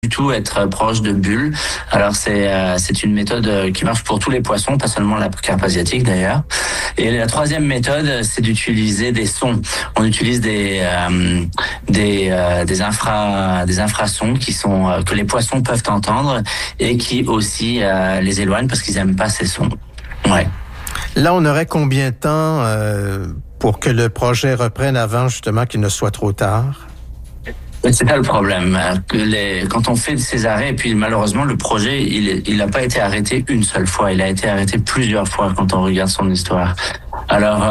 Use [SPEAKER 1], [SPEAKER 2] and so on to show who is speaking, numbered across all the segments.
[SPEAKER 1] du tout être proche de bulles. Alors c'est une méthode qui marche pour tous les poissons, pas seulement la carpe asiatique d'ailleurs. Et la troisième méthode, c'est d'utiliser des sons. On utilise des infrasons qui sont que les poissons peuvent entendre et qui aussi les éloignent parce qu'ils aiment pas ces sons. Ouais.
[SPEAKER 2] Là, on aurait combien de temps pour que le projet reprenne avant justement qu'il ne soit trop tard?
[SPEAKER 1] C'est ça le problème. Quand on fait ces arrêts, et puis malheureusement le projet, il n'a pas été arrêté une seule fois. Il a été arrêté plusieurs fois quand on regarde son histoire. Alors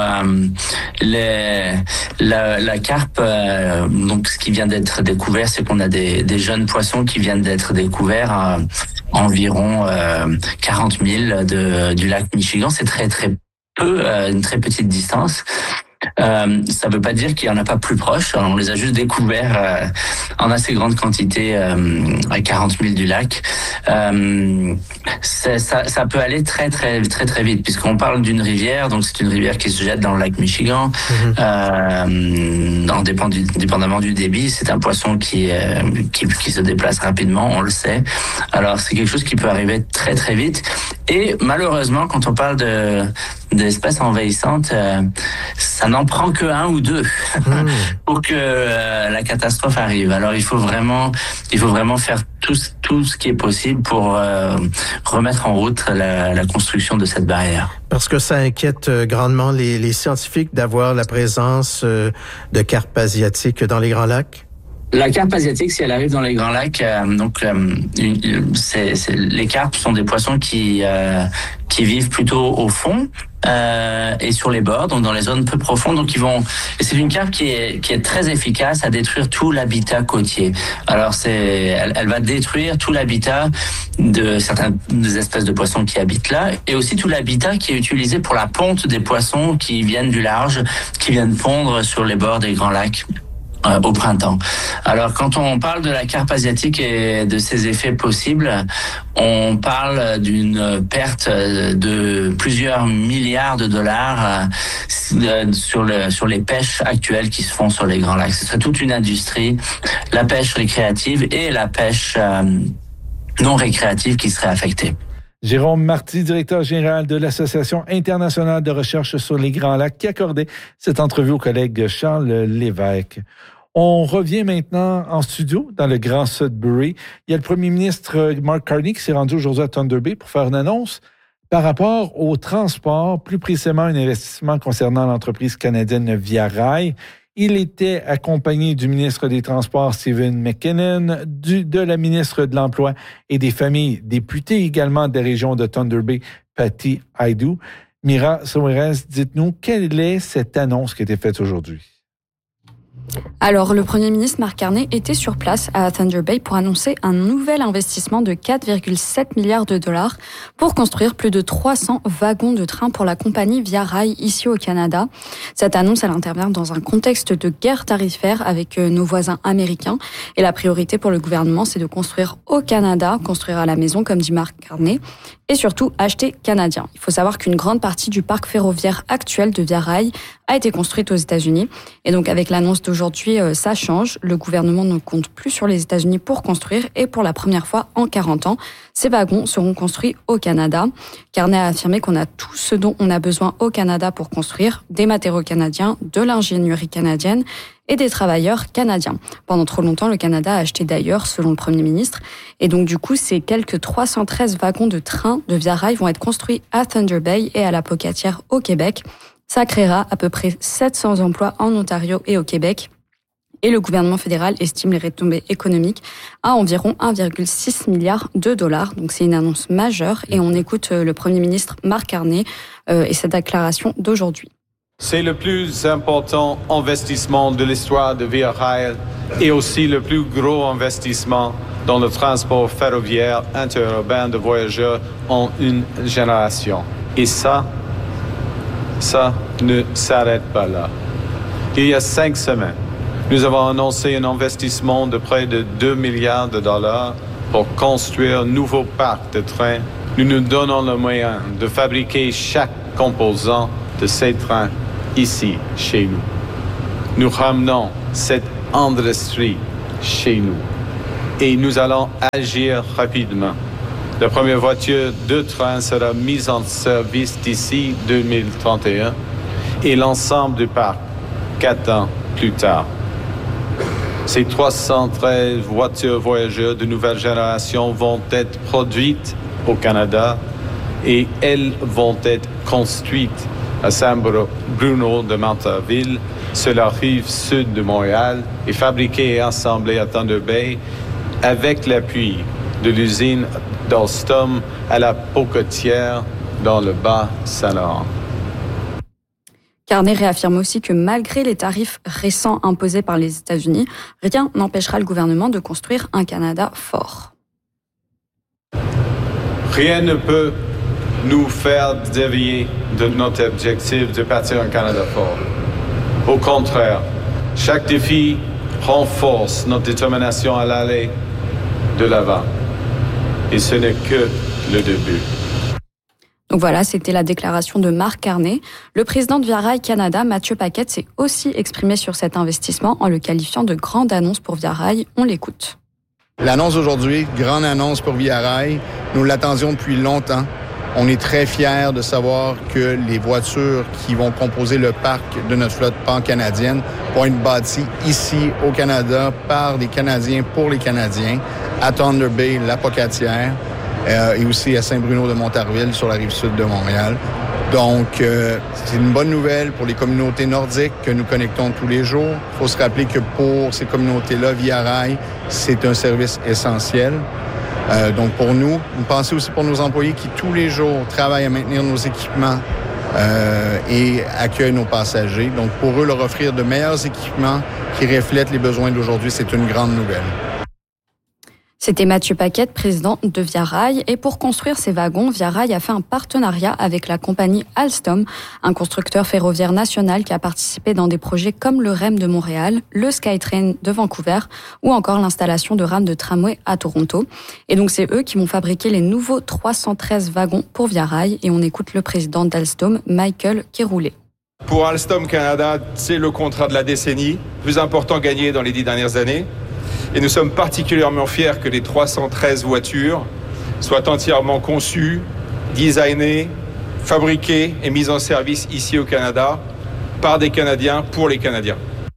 [SPEAKER 1] la carpe, donc ce qui vient d'être découvert, c'est qu'on a des jeunes poissons qui viennent d'être découverts à environ 40 000 du lac Michigan. C'est très très peu, une très petite distance. Ça veut pas dire qu'il y en a pas plus proches. On les a juste découverts en assez grande quantité à 40 000 du lac. Ça peut aller très très très très vite puisqu'on parle d'une rivière. Donc c'est une rivière qui se jette dans le lac Michigan. Dépendamment du débit, c'est un poisson qui se déplace rapidement. On le sait. Alors c'est quelque chose qui peut arriver très très vite. Et malheureusement, quand on parle d'espèces envahissantes, ça n'en prend que un ou deux pour que la catastrophe arrive. Alors il faut vraiment faire tout ce qui est possible pour remettre en route la construction de cette barrière.
[SPEAKER 2] Parce que ça inquiète grandement les scientifiques d'avoir la présence de carpes asiatiques dans les Grands Lacs?
[SPEAKER 1] La carpe asiatique, si elle arrive dans les Grands Lacs, les carpes sont des poissons qui vivent plutôt au fond et sur les bords, donc dans les zones peu profondes. Donc et c'est une carpe qui est très efficace à détruire tout l'habitat côtier. Alors elle va détruire tout l'habitat de certaines des espèces de poissons qui habitent là, et aussi tout l'habitat qui est utilisé pour la ponte des poissons qui viennent du large, qui viennent pondre sur les bords des Grands Lacs. Au printemps. Alors, quand on parle de la carpe asiatique et de ses effets possibles, on parle d'une perte de plusieurs milliards de dollars sur les pêches actuelles qui se font sur les Grands Lacs. Ce serait toute une industrie, la pêche récréative et la pêche non récréative qui serait affectée.
[SPEAKER 3] Jérôme Marty, directeur général de l'Association internationale de recherche sur les Grands Lacs, qui accordait cette entrevue au collègue Charles Lévesque. On revient maintenant en studio dans le Grand Sudbury. Il y a le premier ministre Mark Carney qui s'est rendu aujourd'hui à Thunder Bay pour faire une annonce par rapport au transport, plus précisément un investissement concernant l'entreprise canadienne Via Rail. Il était accompagné du ministre des Transports, Stephen McKinnon, de la ministre de l'Emploi et des Familles, députée également des régions de Thunder Bay, Patty Hajdu. Mira Soares, dites-nous, quelle est cette annonce qui a été faite aujourd'hui?
[SPEAKER 4] Alors, le Premier ministre Mark Carney était sur place à Thunder Bay pour annoncer un nouvel investissement de 4,7 milliards de dollars pour construire plus de 300 wagons de train pour la compagnie Via Rail ici au Canada. Cette annonce, elle intervient dans un contexte de guerre tarifaire avec nos voisins américains. Et la priorité pour le gouvernement, c'est de construire au Canada, construire à la maison, comme dit Mark Carney, et surtout acheter canadien. Il faut savoir qu'une grande partie du parc ferroviaire actuel de Via Rail a été construite aux États-Unis. Et donc, avec l'annonce d'aujourd'hui, ça change. Le gouvernement ne compte plus sur les États-Unis pour construire. Et pour la première fois en 40 ans, ces wagons seront construits au Canada. Carney a affirmé qu'on a tout ce dont on a besoin au Canada pour construire des matériaux canadiens, de l'ingénierie canadienne et des travailleurs canadiens. Pendant trop longtemps, le Canada a acheté d'ailleurs, selon le Premier ministre. Et donc, du coup, ces quelques 313 wagons de train de Via Rail vont être construits à Thunder Bay et à la Pocatière au Québec. Ça créera à peu près 700 emplois en Ontario et au Québec. Et le gouvernement fédéral estime les retombées économiques à environ 1,6 milliard de dollars. Donc c'est une annonce majeure et on écoute le Premier ministre Mark Carney et sa déclaration d'aujourd'hui.
[SPEAKER 5] C'est le plus important investissement de l'histoire de Via Rail et aussi le plus gros investissement dans le transport ferroviaire interurbain de voyageurs en une génération. Et ça ne s'arrête pas là. Il y a 5 semaines, nous avons annoncé un investissement de près de 2 milliards de dollars pour construire un nouveau parc de trains. Nous nous donnons le moyen de fabriquer chaque composant de ces trains ici, chez nous. Nous ramenons cette industrie chez nous. et nous allons agir rapidement. La première voiture de train sera mise en service d'ici 2031 et l'ensemble du parc 4 ans plus tard. Ces 313 voitures voyageurs de nouvelle génération vont être produites au Canada et elles vont être construites à Saint-Bruno de Montarville, sur la rive sud de Montréal, et fabriquées et assemblées à Thunder Bay avec l'appui de l'usine d'Alstom à la Pocatière dans le Bas-Saint-Laurent.
[SPEAKER 4] Carney réaffirme aussi que malgré les tarifs récents imposés par les États-Unis, rien n'empêchera le gouvernement de construire un Canada fort.
[SPEAKER 5] Rien ne peut nous faire dévier de notre objectif de bâtir un Canada fort. Au contraire, chaque défi renforce notre détermination à aller de l'avant. Et ce n'est que le début.
[SPEAKER 4] Donc voilà, c'était la déclaration de Marc Carney. Le président de Via Rail Canada, Mathieu Paquette, s'est aussi exprimé sur cet investissement en le qualifiant de grande annonce pour Via Rail. On l'écoute.
[SPEAKER 6] L'annonce d'aujourd'hui, grande annonce pour Via Rail. Nous l'attendions depuis longtemps. On est très fiers de savoir que les voitures qui vont composer le parc de notre flotte pan-canadienne vont être bâties ici au Canada par des Canadiens pour les Canadiens, à Thunder Bay, la Pocatière, et aussi à Saint-Bruno de Montarville sur la rive sud de Montréal. Donc, c'est une bonne nouvelle pour les communautés nordiques que nous connectons tous les jours. Il faut se rappeler que pour ces communautés-là, Via Rail, c'est un service essentiel. Donc, pour nous pensez aussi pour nos employés qui, tous les jours, travaillent à maintenir nos équipements et accueillent nos passagers. Donc, pour eux, leur offrir de meilleurs équipements qui reflètent les besoins d'aujourd'hui, c'est une grande nouvelle.
[SPEAKER 4] C'était Mathieu Paquette, président de Via Rail. Et pour construire ces wagons, Via Rail a fait un partenariat avec la compagnie Alstom, un constructeur ferroviaire national qui a participé dans des projets comme le REM de Montréal, le SkyTrain de Vancouver ou encore l'installation de rames de tramway à Toronto. Et donc c'est eux qui vont fabriquer les nouveaux 313 wagons pour Via Rail. Et on écoute le président d'Alstom, Michael Kéroulé.
[SPEAKER 7] Pour Alstom Canada, c'est le contrat de la décennie, plus important gagné dans les 10 dernières années. Et nous sommes particulièrement fiers que les 313 voitures soient entièrement conçues, designées, fabriquées et mises en service ici au Canada par des Canadiens pour les Canadiens.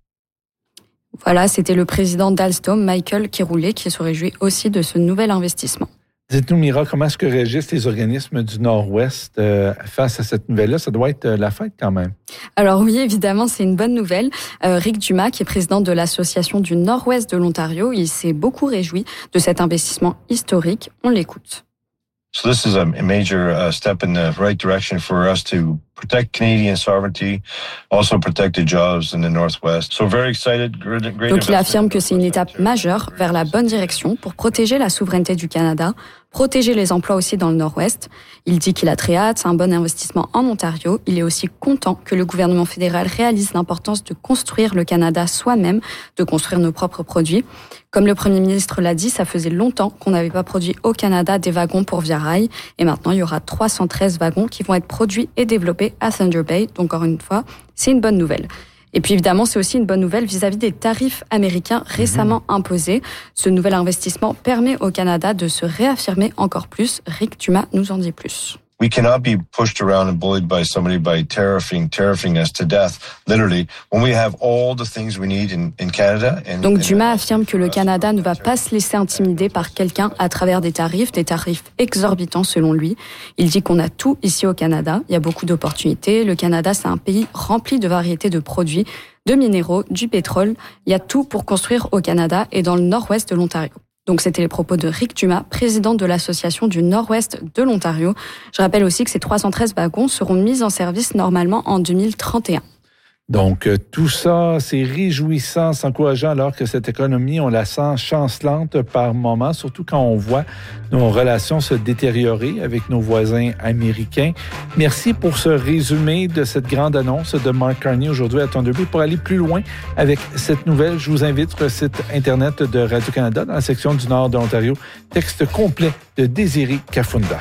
[SPEAKER 4] Voilà, c'était le président d'Alstom, Michael Kéroulé, qui se réjouit aussi de ce nouvel investissement.
[SPEAKER 3] Dites-nous, Mira, comment est-ce que réagissent les organismes du Nord-Ouest face à cette nouvelle-là? Ça doit être la fête quand même.
[SPEAKER 4] Alors oui, évidemment, c'est une bonne nouvelle. Rick Dumas, qui est président de l'Association du Nord-Ouest de l'Ontario, il s'est beaucoup réjoui de cet investissement historique. On l'écoute.
[SPEAKER 8] So this is a major step in the right direction for us to protect Canadian sovereignty, also protect the jobs in the Northwest. So very excited. Great.
[SPEAKER 4] Donc il affirme que c'est une étape majeure vers la bonne direction pour protéger la souveraineté du Canada, protéger les emplois aussi dans le Nord-Ouest. Il dit qu'il a très hâte, c'est un bon investissement en Ontario. Il est aussi content que le gouvernement fédéral réalise l'importance de construire le Canada soi-même, de construire nos propres produits. Comme le Premier ministre l'a dit, ça faisait longtemps qu'on n'avait pas produit au Canada des wagons pour Via Rail. Et maintenant, il y aura 313 wagons qui vont être produits et développés à Thunder Bay. Donc, encore une fois, c'est une bonne nouvelle. Et puis, évidemment, c'est aussi une bonne nouvelle vis-à-vis des tarifs américains récemment imposés. Ce nouvel investissement permet au Canada de se réaffirmer encore plus. Rick Dumas nous en dit plus.
[SPEAKER 8] We cannot be pushed around and bullied by somebody by tariffing us to death, literally, when we have all the things we need in Canada.
[SPEAKER 4] Donc Dumas affirme que le Canada ne va pas se laisser intimider par quelqu'un à travers des tarifs exorbitants selon lui. Il dit qu'on a tout ici au Canada, il y a beaucoup d'opportunités. Le Canada, c'est un pays rempli de variétés de produits, de minéraux, du pétrole. Il y a tout pour construire au Canada et dans le nord-ouest de l'Ontario. Donc, c'était les propos de Rick Dumas, président de l'Association du Nord-Ouest de l'Ontario. Je rappelle aussi que ces 313 wagons seront mis en service normalement en 2031.
[SPEAKER 3] Donc, tout ça, c'est réjouissant, c'est encourageant, alors que cette économie, on la sent chancelante par moments, surtout quand on voit nos relations se détériorer avec nos voisins américains. Merci pour ce résumé de cette grande annonce de Mark Carney aujourd'hui à Thunder Bay. Pour aller plus loin avec cette nouvelle, je vous invite sur le site Internet de Radio-Canada, dans la section du Nord de l'Ontario, texte complet de Désiré Kafunda.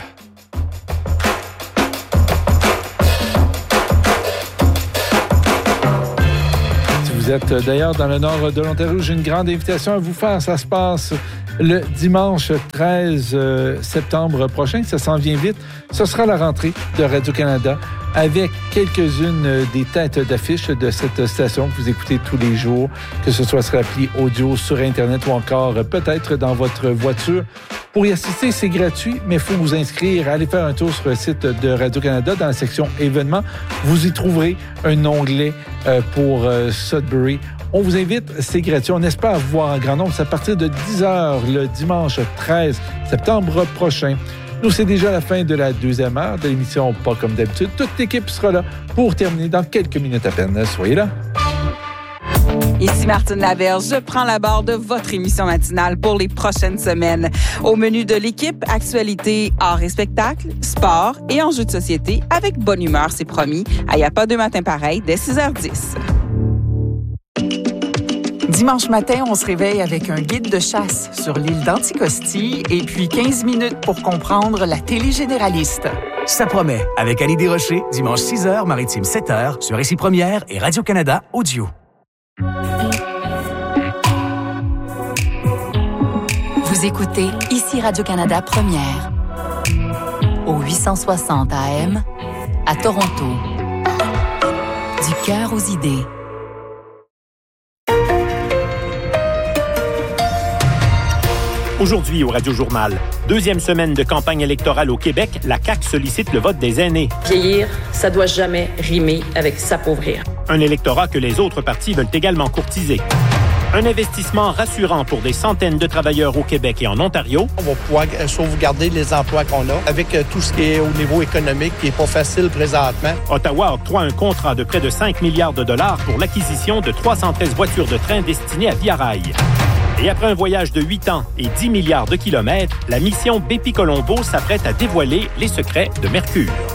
[SPEAKER 3] Vous êtes d'ailleurs dans le nord de l'Ontario. J'ai une grande invitation à vous faire. Ça se passe le dimanche 13 septembre prochain. Ça s'en vient vite. Ce sera la rentrée de Radio-Canada avec quelques-unes des têtes d'affiche de cette station que vous écoutez tous les jours, que ce soit sur l'appli audio, sur Internet ou encore peut-être dans votre voiture. Pour y assister, c'est gratuit, mais il faut vous inscrire. Allez faire un tour sur le site de Radio-Canada dans la section événements. Vous y trouverez un onglet pour Sudbury. On vous invite, c'est gratuit. On espère vous voir en grand nombre. C'est à partir de 10h le dimanche 13 septembre prochain. Nous, c'est déjà la fin de la deuxième heure de l'émission Pas comme d'habitude. Toute l'équipe sera là pour terminer dans quelques minutes à peine. Soyez là.
[SPEAKER 9] Ici Martine Laverge, je prends la barre de votre émission matinale pour les prochaines semaines. Au menu de l'équipe, actualité, art et spectacle, sport et enjeux de société avec bonne humeur, c'est promis. Il n'y a pas deux matins pareils dès 6h10.
[SPEAKER 10] Dimanche matin, on se réveille avec un guide de chasse sur l'île d'Anticosti et puis 15 minutes pour comprendre la télé généraliste.
[SPEAKER 11] Ça promet, avec Annie Desrochers, dimanche 6h, maritime 7h, sur Ici Première et Radio-Canada Audio.
[SPEAKER 12] Vous écoutez Ici Radio-Canada Première, au 860 AM, à Toronto. Du cœur aux idées.
[SPEAKER 13] Aujourd'hui au Radio-Journal, deuxième semaine de campagne électorale au Québec, la CAQ sollicite le vote des aînés.
[SPEAKER 14] Vieillir, ça doit jamais rimer avec s'appauvrir.
[SPEAKER 13] Un électorat que les autres partis veulent également courtiser. Un investissement rassurant pour des centaines de travailleurs au Québec et en Ontario.
[SPEAKER 15] On va pouvoir sauvegarder les emplois qu'on a avec tout ce qui est au niveau économique qui n'est pas facile présentement.
[SPEAKER 13] Ottawa octroie un contrat de près de 5 milliards de dollars pour l'acquisition de 313 voitures de train destinées à Via Rail. Et après un voyage de 8 ans et 10 milliards de kilomètres, la mission Bepi Colombo s'apprête à dévoiler les secrets de Mercure.